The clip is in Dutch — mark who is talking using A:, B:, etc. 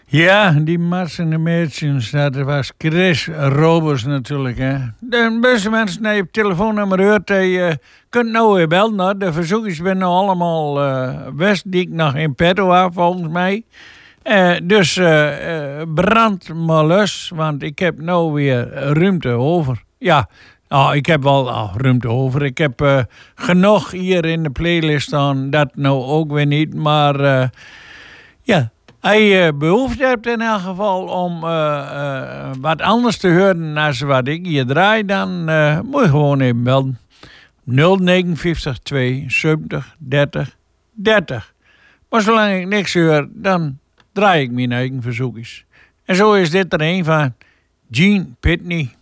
A: Ja, die Mats en de Mädchens, dat was Chris Robers natuurlijk. Hè. De beste mensen die je op telefoonnummer hoort, je kunt nou weer bellen. Hoor. De verzoekjes zijn nou allemaal west die ik nog in petto heb, volgens mij. Dus brand maar los, want ik heb nou weer ruimte over. Ja, ik heb wel ruimte over. Ik heb genoeg hier in de playlist staan, dat nou ook weer niet. Maar ja, hij behoefte hebt in elk geval om wat anders te horen dan wat ik hier draai, dan moet je gewoon even belden. 059 2 70 30 30. Maar zolang ik niks hoor, dan draai ik mijn eigen verzoekjes. En zo is dit er een van Gene Pitney.